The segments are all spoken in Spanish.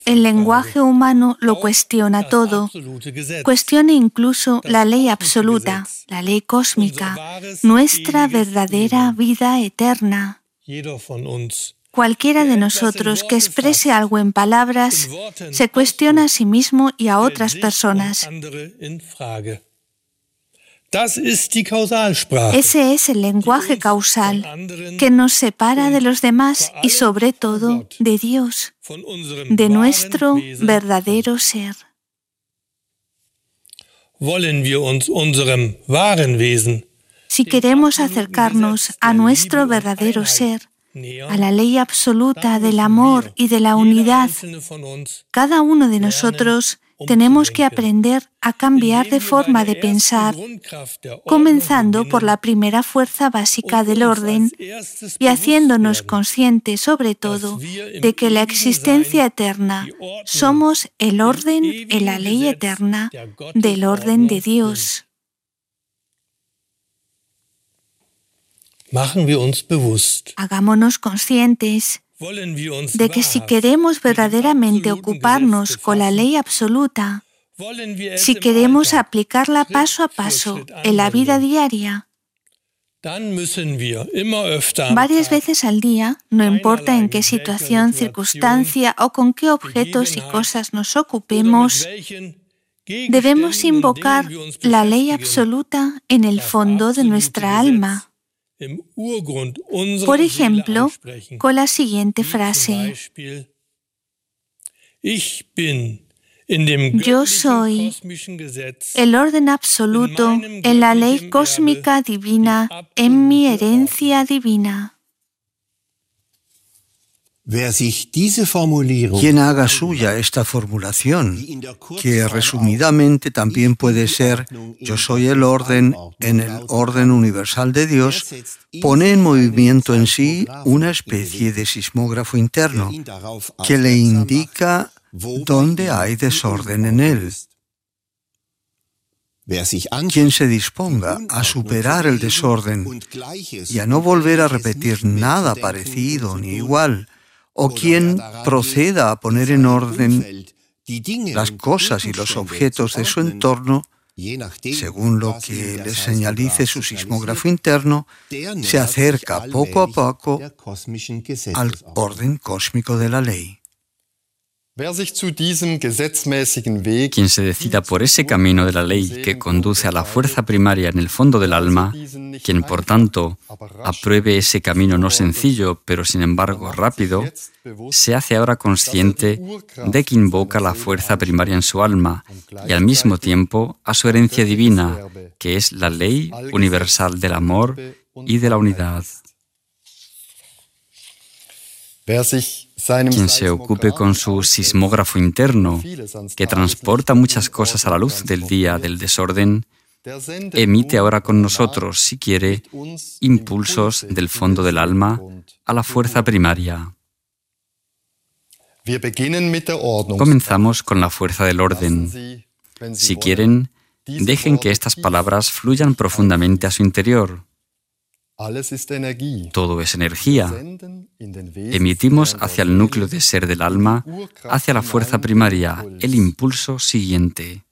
El lenguaje humano lo cuestiona todo, cuestiona incluso la ley absoluta, la ley cósmica, nuestra verdadera vida eterna. Cualquiera de nosotros que exprese algo en palabras se cuestiona a sí mismo y a otras personas. Ese es el lenguaje causal que nos separa de los demás y sobre todo de Dios, de nuestro verdadero ser. Si queremos acercarnos a nuestro verdadero ser, a la ley absoluta del amor y de la unidad, cada uno de nosotros tenemos que aprender a cambiar de forma de pensar, comenzando por la primera fuerza básica del orden y haciéndonos conscientes, sobre todo, de que la existencia eterna somos el orden y la ley eterna del orden de Dios. Hagámonos conscientes de que si queremos verdaderamente ocuparnos con la ley absoluta, si queremos aplicarla paso a paso en la vida diaria, varias veces al día, no importa en qué situación, circunstancia o con qué objetos y cosas nos ocupemos, debemos invocar la ley absoluta en el fondo de nuestra alma. Por ejemplo, con la siguiente frase: yo soy el orden absoluto en la ley cósmica divina, en mi herencia divina. Quien haga suya esta formulación, que resumidamente también puede ser yo soy el orden en el orden universal de Dios, pone en movimiento en sí una especie de sismógrafo interno que le indica dónde hay desorden en él. Quien se disponga a superar el desorden y a no volver a repetir nada parecido ni igual, o quien proceda a poner en orden las cosas y los objetos de su entorno, según lo que le señalice su sismógrafo interno, se acerca poco a poco al orden cósmico de la ley. Quien se decida por ese camino de la ley que conduce a la fuerza primaria en el fondo del alma, quien por tanto apruebe ese camino no sencillo, pero sin embargo rápido, se hace ahora consciente de que invoca la fuerza primaria en su alma y al mismo tiempo a su herencia divina, que es la ley universal del amor y de la unidad. Quien se ocupe con su sismógrafo interno, que transporta muchas cosas a la luz del día del desorden, emite ahora con nosotros, si quiere, impulsos del fondo del alma a la fuerza primaria. Comenzamos con la fuerza del orden. Si quieren, dejen que estas palabras fluyan profundamente a su interior. Todo es energía. Emitimos hacia el núcleo de ser del alma, hacia la fuerza primaria, el impulso siguiente.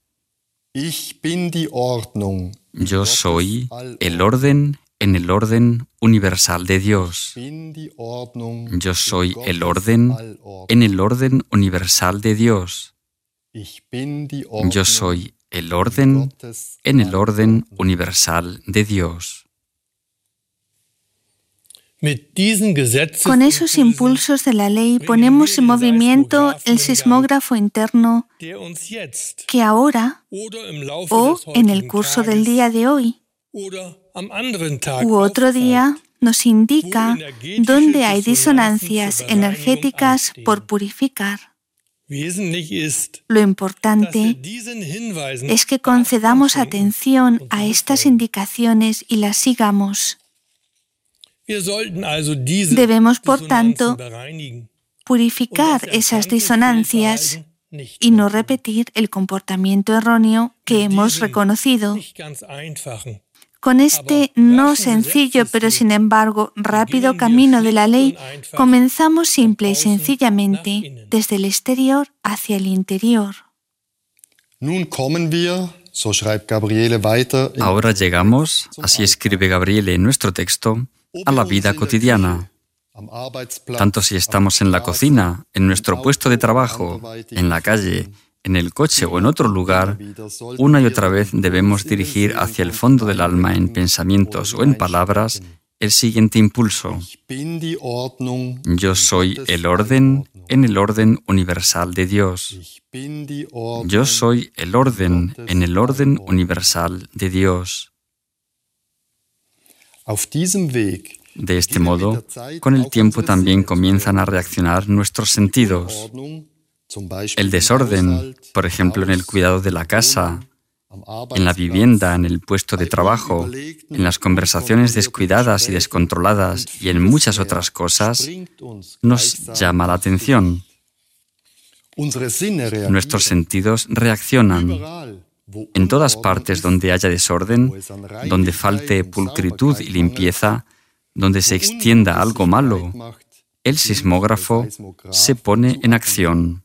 Yo soy el orden en el orden universal de Dios. Yo soy el orden en el orden universal de Dios. Yo soy el orden en el orden universal de Dios. Con esos impulsos de la ley ponemos en movimiento el sismógrafo interno que ahora, o en el curso del día de hoy, u otro día, nos indica dónde hay disonancias energéticas por purificar. Lo importante es que concedamos atención a estas indicaciones y las sigamos. Debemos, por tanto, purificar esas disonancias y no repetir el comportamiento erróneo que hemos reconocido. Con este no sencillo, pero sin embargo rápido camino de la ley, comenzamos simple y sencillamente desde el exterior hacia el interior. Ahora llegamos, así escribe Gabriele en nuestro texto, a la vida cotidiana. Tanto si estamos en la cocina, en nuestro puesto de trabajo, en la calle, en el coche o en otro lugar, una y otra vez debemos dirigir hacia el fondo del alma en pensamientos o en palabras el siguiente impulso. Yo soy el orden en el orden universal de Dios. Yo soy el orden en el orden universal de Dios. De este modo, con el tiempo también comienzan a reaccionar nuestros sentidos. El desorden, por ejemplo, en el cuidado de la casa, en la vivienda, en el puesto de trabajo, en las conversaciones descuidadas y descontroladas y en muchas otras cosas, nos llama la atención. Nuestros sentidos reaccionan. En todas partes donde haya desorden, donde falte pulcritud y limpieza, donde se extienda algo malo, el sismógrafo se pone en acción.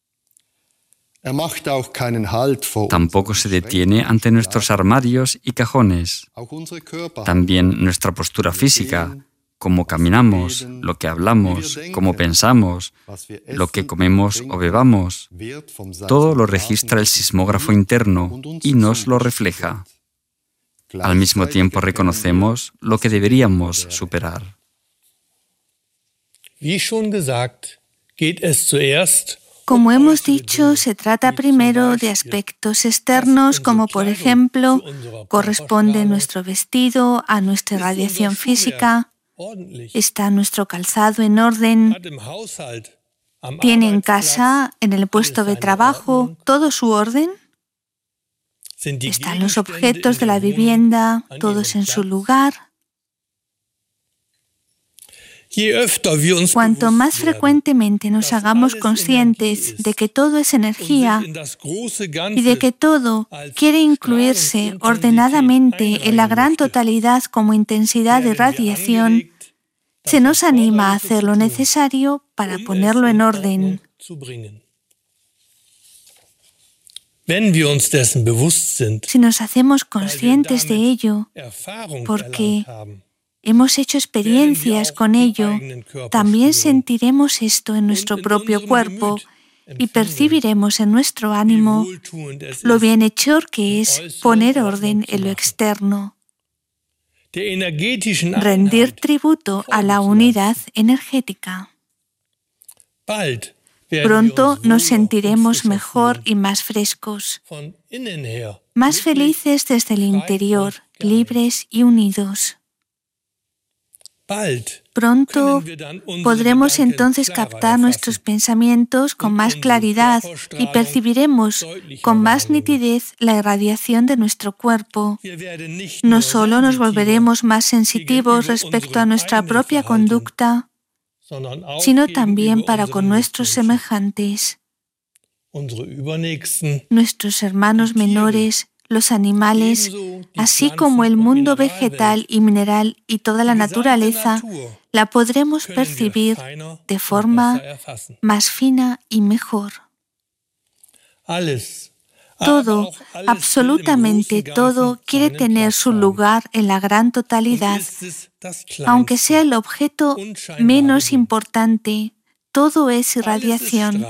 Tampoco se detiene ante nuestros armarios y cajones. También nuestra postura física, cómo caminamos, lo que hablamos, cómo pensamos, lo que comemos o bebamos, todo lo registra el sismógrafo interno y nos lo refleja. Al mismo tiempo reconocemos lo que deberíamos superar. Como hemos dicho, se trata primero de aspectos externos, como por ejemplo, corresponde nuestro vestido a nuestra radiación física, está nuestro calzado en orden, tiene en casa, en el puesto de trabajo, todo su orden, están los objetos de la vivienda, todos en su lugar. Cuanto más frecuentemente nos hagamos conscientes de que todo es energía y de que todo quiere incluirse ordenadamente en la gran totalidad como intensidad de radiación, se nos anima a hacer lo necesario para ponerlo en orden. Si nos hacemos conscientes de ello, porque hemos hecho experiencias con ello, también sentiremos esto en nuestro propio cuerpo y percibiremos en nuestro ánimo lo bienhechor que es poner orden en lo externo, rendir tributo a la unidad energética. Pronto nos sentiremos mejor y más frescos, más felices desde el interior, libres y unidos. Pronto podremos entonces captar nuestros pensamientos con más claridad y percibiremos con más nitidez la irradiación de nuestro cuerpo. No solo nos volveremos más sensitivos respecto a nuestra propia conducta, sino también para con nuestros semejantes, nuestros hermanos menores, los animales, así como el mundo vegetal y mineral y toda la naturaleza, la podremos percibir de forma más fina y mejor. Todo, absolutamente todo, quiere tener su lugar en la gran totalidad. Aunque sea el objeto menos importante, todo es irradiación.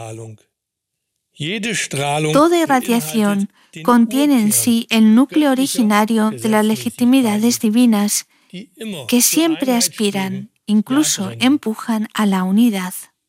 Toda irradiación contiene en sí el núcleo originario de las legitimidades divinas que siempre aspiran, incluso empujan a la unidad.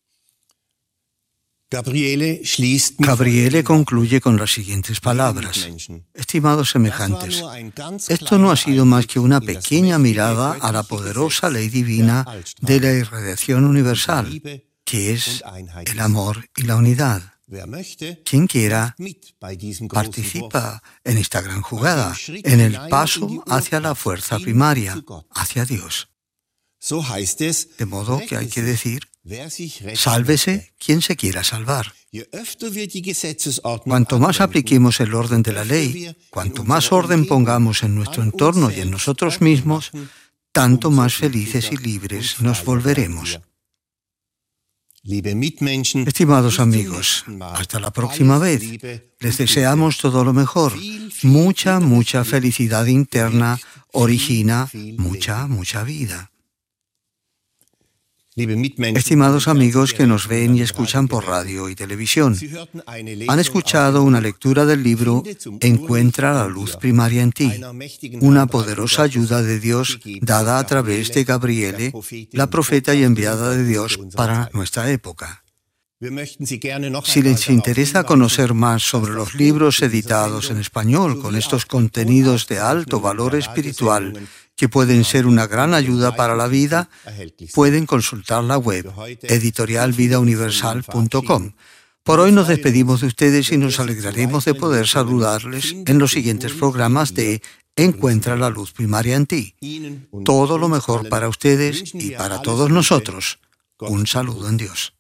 Gabriele concluye con las siguientes palabras. Estimados semejantes, esto no ha sido más que una pequeña mirada a la poderosa ley divina de la irradiación universal, que es el amor y la unidad. Quien quiera participa en esta gran jugada, en el paso hacia la fuerza primaria, hacia Dios. De modo que hay que decir, Sálvese quien se quiera salvar. Cuanto más apliquemos el orden de la ley, cuanto más orden pongamos en nuestro entorno y en nosotros mismos, tanto más felices y libres nos volveremos. Estimados amigos, hasta la próxima vez. Les deseamos todo lo mejor. Mucha, mucha felicidad interna origina mucha, mucha vida. Estimados amigos que nos ven y escuchan por radio y televisión, han escuchado una lectura del libro Encuentra la luz primaria en ti, una poderosa ayuda de Dios dada a través de Gabriele, la profeta y enviada de Dios para nuestra época. Si les interesa conocer más sobre los libros editados en español con estos contenidos de alto valor espiritual que pueden ser una gran ayuda para la vida, pueden consultar la web editorialvidauniversal.com. Por hoy nos despedimos de ustedes y nos alegraremos de poder saludarles en los siguientes programas de Encuentra la luz primaria en ti. Todo lo mejor para ustedes y para todos nosotros. Un saludo en Dios.